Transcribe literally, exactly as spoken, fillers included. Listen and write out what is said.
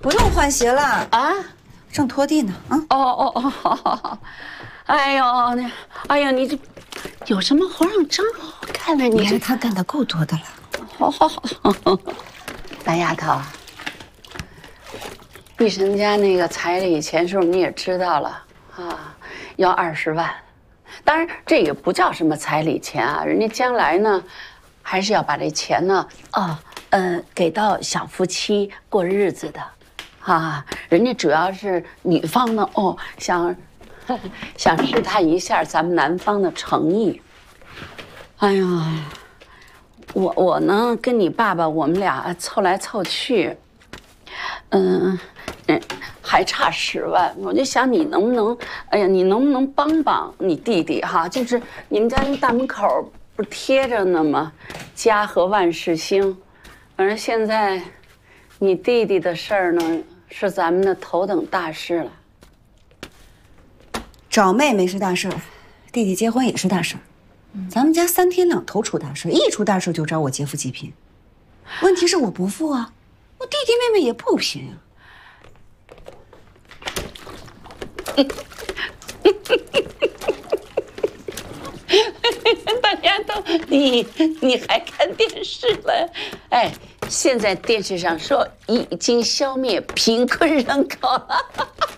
不用换鞋了啊， 正拖地呢。啊， 哦哦哦，好好好。哎呦，那，哎呀，你这有什么活让真好干了？你这他干的够多的了。 好好好，白丫头，碧晨家那个彩礼钱数你也知道了啊，要二十万。当然，这也不叫什么彩礼钱啊，人家将来呢，还是要把这钱呢，哦，呃，给到小夫妻过日子的，啊，人家主要是女方呢，哦，想。想试探一下咱们男方的诚意。哎呀，我我呢跟你爸爸我们俩凑来凑去，嗯嗯，还差十万。我就想你能不能，哎呀，你能不能帮帮你弟弟哈？就是你们家那大门口不是贴着呢吗？家和万事兴。反正现在你弟弟的事儿呢，是咱们的头等大事了。 找妹妹是大事儿，弟弟结婚也是大事儿，嗯、咱们家三天两头出大事，一出大事就找我劫富济贫。问题是我不富啊，我弟弟妹妹也不贫啊。 大丫头，你你还看电视了？哎，现在电视上说已经消灭贫困人口了。